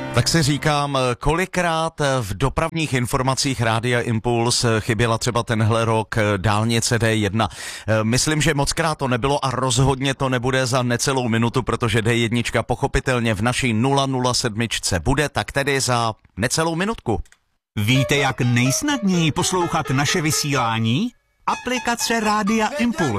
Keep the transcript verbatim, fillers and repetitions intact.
Tak si říkám, kolikrát v dopravních informacích Rádia Impuls chyběla třeba tenhle rok dálnice D jedna. Myslím, že mockrát to nebylo a rozhodně to nebude za necelou minutu, protože D jedna pochopitelně v naší nula nula sedm bude, tak tedy za necelou minutku. Víte, jak nejsnadněji poslouchat naše vysílání? Aplikace Rádia Impuls.